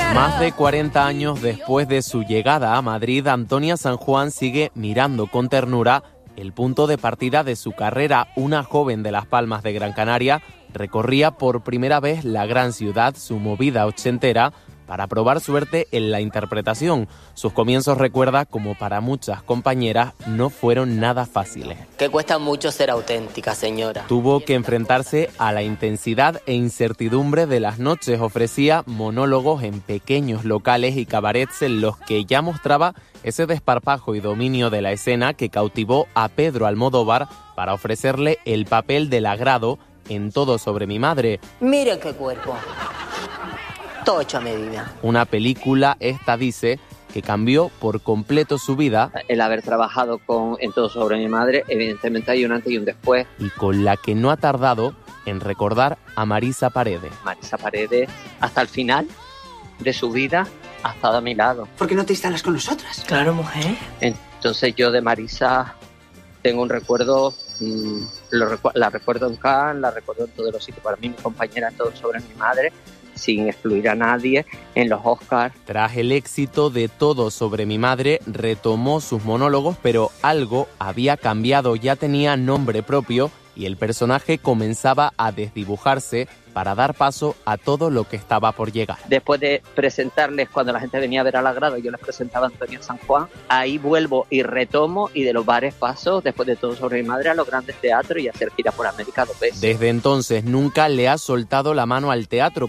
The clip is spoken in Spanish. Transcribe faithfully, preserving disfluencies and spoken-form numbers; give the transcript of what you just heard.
Más de cuarenta años después de su llegada a Madrid, Antonia San Juan sigue mirando con ternura el punto de partida de su carrera. Una joven de Las Palmas de Gran Canaria recorría por primera vez la gran ciudad, su movida ochentera, para probar suerte en la interpretación. Sus comienzos, recuerda, como para muchas compañeras, no fueron nada fáciles. Que cuesta mucho ser auténtica, señora. Tuvo que enfrentarse a la intensidad e incertidumbre de las noches. Ofrecía monólogos en pequeños locales y cabarets en los que ya mostraba ese desparpajo y dominio de la escena que cautivó a Pedro Almodóvar para ofrecerle el papel del agrado en Todo sobre mi madre. Mire qué cuerpo. Todo hecho a medida. Una película, esta dice, que cambió por completo su vida. El haber trabajado con En Todo sobre mi madre, evidentemente hay un antes y un después. Y con la que no ha tardado en recordar a Marisa Paredes. Marisa Paredes, hasta el final de su vida, ha estado a mi lado. ¿Por qué no te instalas con nosotras? Claro, mujer. Entonces yo de Marisa tengo un recuerdo, mmm, lo recu- la recuerdo en Cannes, la recuerdo en todos los sitios. Para mí, mi compañera en Todo sobre mi madre, sin excluir a nadie, en los Oscars. Tras el éxito de Todo sobre mi madre, retomó sus monólogos, pero algo había cambiado, ya tenía nombre propio y el personaje comenzaba a desdibujarse para dar paso a todo lo que estaba por llegar. Después de presentarles, cuando la gente venía a ver al agrado, yo les presentaba a Antonia San Juan, ahí vuelvo y retomo, y de los bares paso, después de Todo sobre mi madre, a los grandes teatros y a hacer gira por América dos veces. Desde entonces nunca le ha soltado la mano al teatro.